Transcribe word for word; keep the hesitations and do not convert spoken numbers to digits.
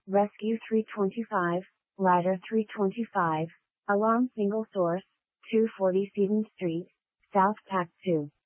Rescue three twenty-five, Ladder three twenty-five, Alarm Single Source, two forty Stevens Street, South Pack two.